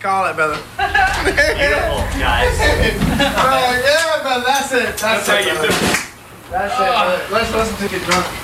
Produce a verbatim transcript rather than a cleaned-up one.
Call it, brother. Beautiful, guys. Bro, yeah, brother, that's it. That's, That's how it, you brother. do. That's it, brother. Let's listen to get drunk.